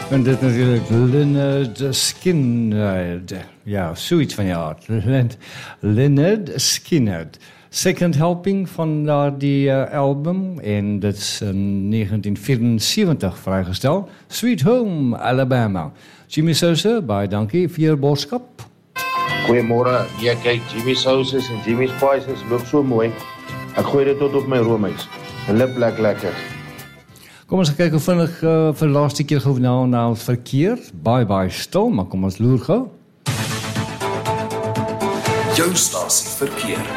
En dit natuurlijk Lynyrd Skynyrd. Ja, zoiets van je aard. Lynyrd Skynyrd. Second helping van die album. En dat is in 1974 vrijgesteld. Sweet Home, Alabama. Jimmy Sousa, baie dankie vir jou boodskap. Goeiemôre. Ja, kyk, Jimmy Sousa's en Jimmy Spice's loop so mooi. Ek gooi dit tot op my roomys. Hulle plek lekker. Kom ons kyk hoe vinnig vir laaste keer gou na ons verkeer. Baie stil, maar kom ons loer gou. Jou stasie verkeer.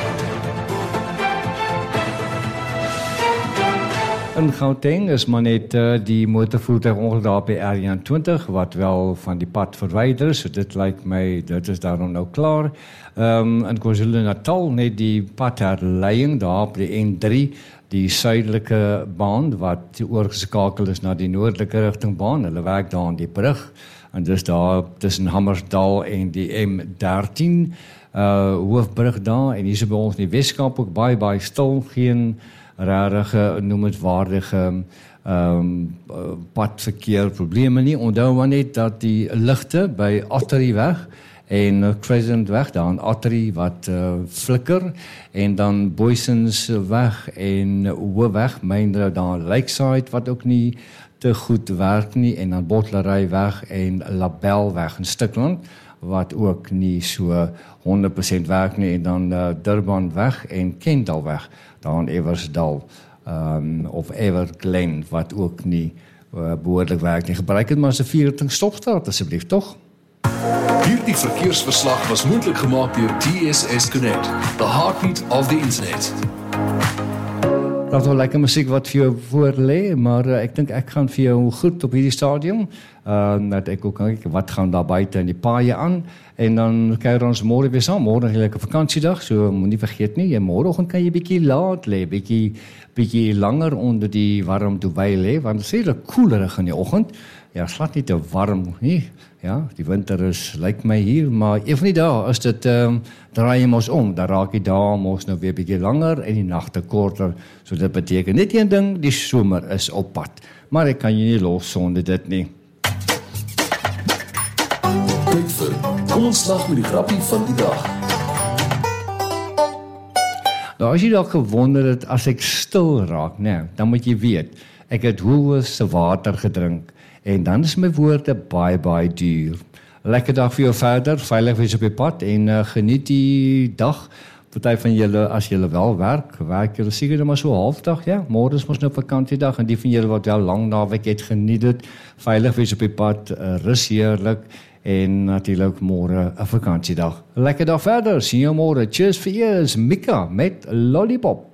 In Gauteng is maar net die motorvoertuig ongeluk daar by R21 wat wel van die pad verwyder is. So dit lyk my dit is daarom nou klaar. In KwaZulu-Natal net die padherleiing daar op die N3, die suidelike baan wat oorgeskakel is na die noordelike rigtingbaan. Hulle werk daar aan die brug en dis daar tussen Hammersdal en die M13 hoofbrug daar en hier so by ons in die Weskaap ook baie stil, geen rarige, noemenswaardige padverkeer probleme nie. Onthou maar net dat die ligte by Otteryweg en Crescentweg, daar aan Ottery wat flikker, en dan Boysensweg en Hoëweg, myne daar Lakeside wat ook nie te goed werk nie, en dan Botleryweg en Labelweg in Stikland wat ook nie so 100% werk nie, en dan Durbanweg en Kendalweg, daar in Eversdal of Everglen wat ook nie behoorlik werk nie. Gebruik het maar as 'n vierrigting stopstraat asseblief, tog? Hierdie verkeersverslag was moontlik gemaak deur TSS Connect, the heartbeat of the internet. Dat is wel lekker musiek wat vir jou voor lê, maar ek dink ek gaan vir jou goed op hierdie stadium, dat ek ook kyk wat gaan daar buite in die paaie aan, en dan kuier ons môre weer saam. Môre is 'n lekker vakansiedag, so moenie vergeet nie, môreoggend kan jy bietjie laat lê, bietjie langer onder die warm duvet lê, want dit is redelik koelerig in die oggend. Ja, glad nie te warm nie. Ja, die winter lyk my hier, maar een van die dae is dit draai jy mos om, dan raak die dae mos nou weer bietjie langer en die nagte korter. So dit beteken net een ding, die somer is op pad. Maar ek kan jy nie los sonder dit nie. Tyd vir kom ons slag met die grappie van die dag. Nou, as jy dalk gewonder het, as ek stil raak, nee, dan moet jy weet, ek het hoëse water gedrink, en dan is my woorde baie duur. Lekker dag vir jou verder, veilig wees op die pad, en geniet die dag. Party van julle, as julle wel werk julle seker net maar so halfdag, ja, môre is mos nou vakansiedag, en die van julle wat wel lang naweek het, geniet dit, veilig wees op die pad, rus heerlik, en natuurlik môre 'n vakansiedag. Lekker dag verder, sien jou môre, cheers vir eers, Mika met Lollipop.